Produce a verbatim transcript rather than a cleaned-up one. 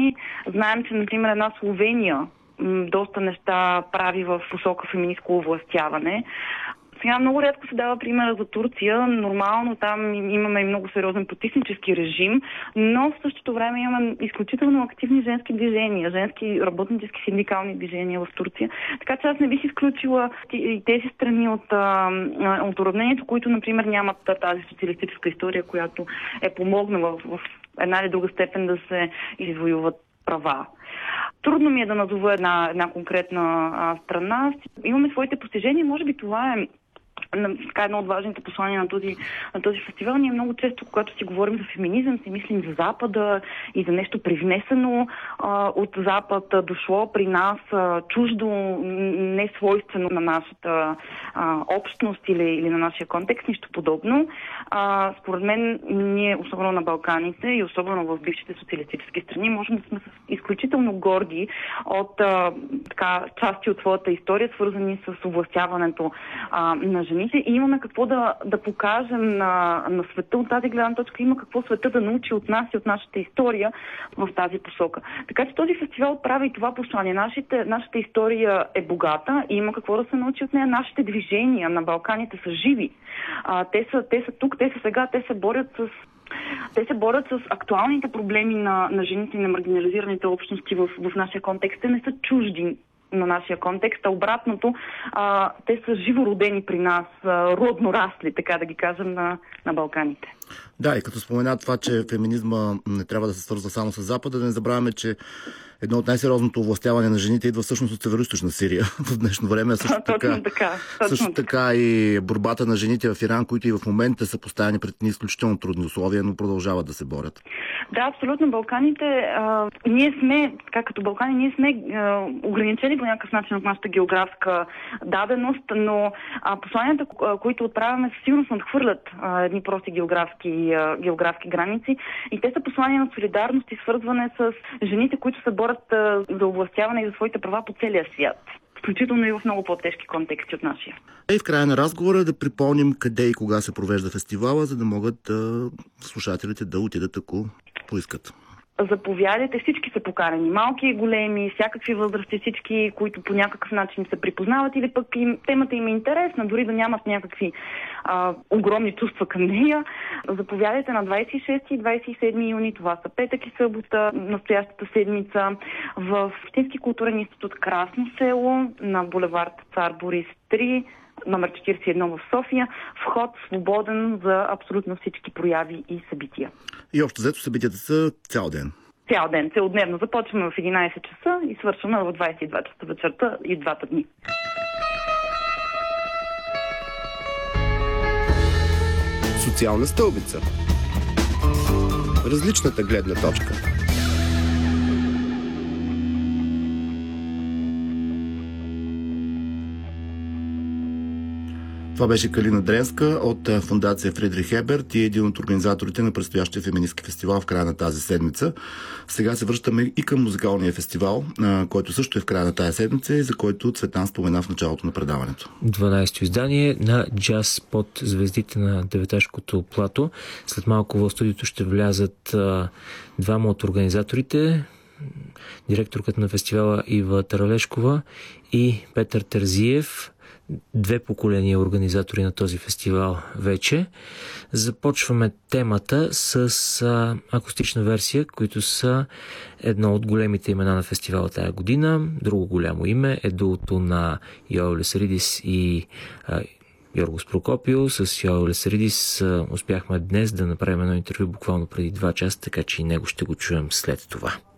страни. Знаем, че, например, една Словения доста неща прави в посока феминистко овластяване. Сега много рядко се дава примера за Турция. Нормално там имаме и много сериозен потиснически режим, но в същото време имаме изключително активни женски движения, женски работнически синдикални движения в Турция. Така че аз не бих изключила и тези страни от, от уравнението, които, например, нямат тази социалистическа история, която е помогнала в, в една или друга степен да се извоюват права. Трудно ми е да назова една, една конкретна а, страна. Имаме своите постижения, може би това е така едно от важните послания на този, на този фестивал. Ние много често, когато си говорим за феминизъм, си мислим за Запада и за нещо привнесено а, от Запад, дошло при нас а, чуждо, не свойствено на нашата а, общност или, или на нашия контекст, нищо подобно. А, според мен, ние, особено на Балканите и особено в бившите социалистически страни, можем да сме изключително горди от а, така, части от своята история, свързани с овластяването а, на жените. И имаме какво да, да покажем на, на света от тази гледна точка. Има какво света да научи от нас и от нашата история в тази посока. Така че този фестивал прави това послание. Нашите, нашата история е богата и има какво да се научи от нея. Нашите движения на Балканите са живи. А, те, са, те са тук, те са сега, те се борят с Те се борят с актуалните проблеми на, на жените и на маргинализираните общности в, в нашия контекст. Те не са чужди на нашия контекст, а обратното, а, те са живородени при нас, а, родно расли, така да ги кажем, на, на Балканите. Да, и като спомена това, че феминизма не трябва да се свързва само с Запада, да не забравяме, че едно от най-сериозното овластяване на жените идва всъщност от Североизточна Сирия в днешно време. Също така, така, също така и борбата на жените в Иран, които и в момента са поставени пред изключително трудни условия, но продължават да се борят. Да, абсолютно. Балканите, а, ние сме, така като Балкани, ние сме а, ограничени по някакъв начин от нашата географска даденост, но а, посланията, които отправяме, със сигурност надхвърлят а, едни прости географски, а, географски граници и те са послания на солидарност и свързване с жените, които се борят а, за овластяване и за своите права по целия свят. Включително и в много по-тежки контексти от нашия. И в края на разговора да припомним къде и кога се провежда фестивала, за да могат а, слушателите да отидат, ако поискат. Заповядайте, всички са поканени, малки и големи, всякакви възрасти, всички, които по някакъв начин се припознават или пък им, темата им е интересна, дори да нямат някакви а, огромни чувства към нея. Заповядайте на двадесет и шести и двадесет и седми юни, това са петък и събота, настоящата седмица, в Общински културен институт Красно село, на булевард Цар Борис три, номер четиридесет и едно в София. Вход свободен за абсолютно всички прояви и събития. И общо взето събитията са цял ден? Цял ден, целодневно. Започваме в единадесет часа и свършваме в двадесет и два часа вечерта и двата дни. Социална стълбица. Различната гледна точка. Това беше Калина Дренска от фондация Фридрих Еберт и един от организаторите на предстоящия феминистки фестивал в края на тази седмица. Сега се връщаме и към музикалния фестивал, който също е в края на тази седмица и за който Цветан спомена в началото на предаването. дванадесето издание на джаз под звездите на Деветашкото плато. След малко в студиото ще влязат а, двама от организаторите, директорката на фестивала Ива Таралешкова и Петър Терзиев, две поколения организатори на този фестивал вече. Започваме темата с а, акустична версия, които са едно от големите имена на фестивала тая година. Друго голямо име е дуото на Йоел Лесаридис и а, Йоргос Прокопио. С Йоел Лесаридис а, успяхме днес да направим едно интервю буквално преди два часа, така че и него ще го чуем след това.